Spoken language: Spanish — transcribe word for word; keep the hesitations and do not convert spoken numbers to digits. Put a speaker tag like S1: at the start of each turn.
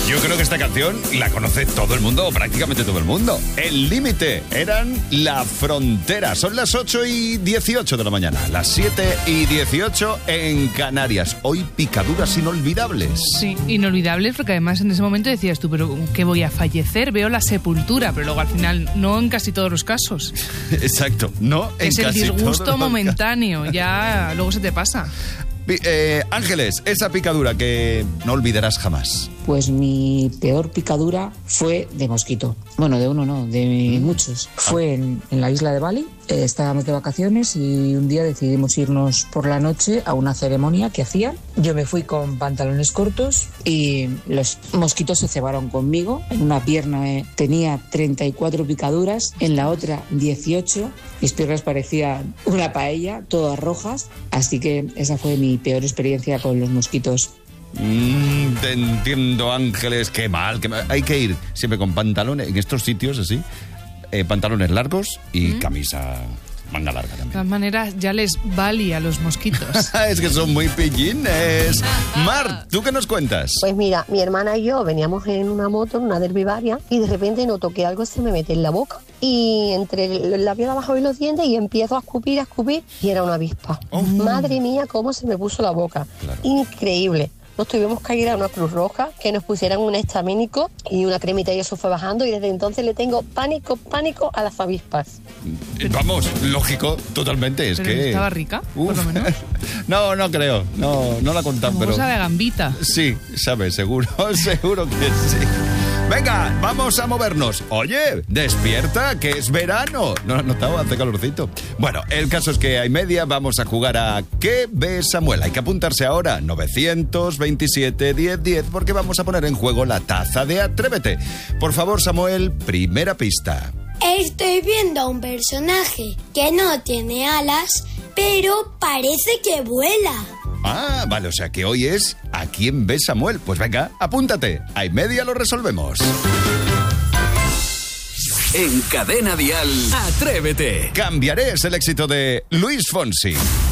S1: Yo creo que esta canción la conoce todo el mundo, o prácticamente todo el mundo. El Límite, eran La Frontera. Son las ocho y dieciocho de la mañana, las siete y dieciocho en Canarias. Hoy picaduras inolvidables.
S2: Sí, inolvidables, porque además en ese momento decías tú, pero ¿qué voy a fallecer? Veo La Sepultura, pero luego al final no en casi todos los casos.
S1: Exacto, no en
S2: es
S1: casi
S2: el disgusto
S1: todos los
S2: momentáneo,
S1: casos.
S2: ya luego se te pasa.
S1: Eh, Ángeles, esa picadura que no olvidarás jamás.
S3: Pues mi peor picadura fue de mosquito. Bueno, de uno no, de muchos. Fue en, en la isla de Bali. Eh, estábamos de vacaciones y un día decidimos irnos por la noche a una ceremonia que hacían. Yo me fui con pantalones cortos y los mosquitos se cebaron conmigo. En una pierna eh, tenía treinta y cuatro picaduras, en la otra dieciocho. Mis piernas parecían una paella, todas rojas. Así que esa fue mi peor experiencia con los mosquitos.
S1: Mm, te entiendo, Ángeles, qué mal, qué mal. Hay que ir siempre con pantalones, en estos sitios así, eh, pantalones largos y ¿Mm? camisa manga larga también.
S2: De todas maneras, ya les valía a los mosquitos.
S1: Es que son muy pillines. Mar, ¿tú qué nos cuentas?
S4: Pues mira, mi hermana y yo veníamos en una moto, en una Derby Varia, y de repente noto que algo se me mete en la boca. Y entre el labio de abajo y los dientes, y empiezo a escupir, a escupir, y era una avispa. Oh. Madre mía, cómo se me puso la boca. Claro. Increíble. Nos tuvimos que ir a una Cruz Roja, que nos pusieran un estamínico y una cremita, y eso fue bajando, y desde entonces le tengo pánico, pánico a las avispas.
S1: Vamos, lógico, totalmente, es
S2: ¿Pero
S1: que...
S2: estaba rica, Uf. por lo menos?
S1: No, no creo, no, no la contamos, pero...
S2: sabe a gambita.
S1: Sí, sabe, seguro, seguro que sí. Venga, vamos a movernos. Oye, despierta, que es verano. ¿No lo has notado? Hace calorcito. Bueno, el caso es que a y media vamos a jugar a ¿Qué ve Samuel? Hay que apuntarse ahora, novecientos veintisiete diez diez, porque vamos a poner en juego la taza de Atrévete. Por favor, Samuel, primera pista.
S5: Estoy viendo a un personaje que no tiene alas, pero parece que vuela.
S1: Ah, vale, o sea que hoy es ¿A quién ve Samuel? Pues venga, apúntate. A y media lo resolvemos.
S6: En Cadena Dial, Atrévete.
S1: Cambiaré es el éxito de Luis Fonsi.